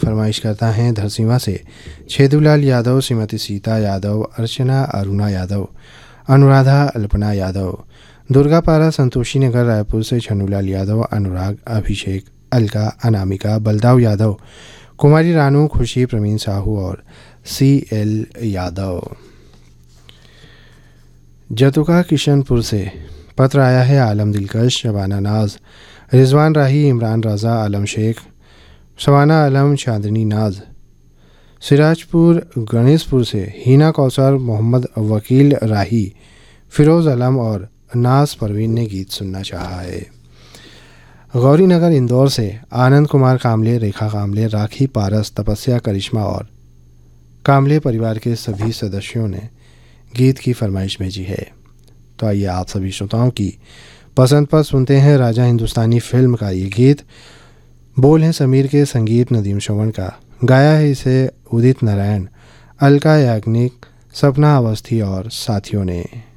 फरमाइश करता है धरसींवा से छेदूलाल यादव, श्रीमती सीता यादव, अर्चना अरुणा यादव, अनुराधा अल्पना यादव, दुर्गापारा संतोषी नगर रायपुर से छन्नूलाल यादव, अनुराग, अभिषेक, अलका, अनामिका, बलदाव यादव, कुमारी रानू, खुशी, प्रवीण साहू और CL यादव। जतुका किशनपुर से पत्र आया है आलम दिलकश, शबाना नाज, रिजवान राही, इमरान रज़ा, आलम शेख, शबाना आलम, चांदनी नाज। सिराजपुर गणेशपुर से हिना कौसर, मोहम्मद वकील राही, फिरोज़ आलम और नाज परवीन ने गीत सुनना चाहा है। गौरीनगर इंदौर से आनंद कुमार कामले, रेखा कामले, राखी पारस, तपस्या, करिश्मा और कामले परिवार के सभी सदस्यों ने गीत की फरमाइश भेजी है। तो आइए आप सभी श्रोताओं की पसंद पर सुनते हैं राजा हिंदुस्तानी फिल्म का ये गीत। बोल हैं समीर के, संगीत नदीम श्रवण का, गाया है इसे उदित नारायण, अलका याग्निक, सपना अवस्थी और साथियों ने।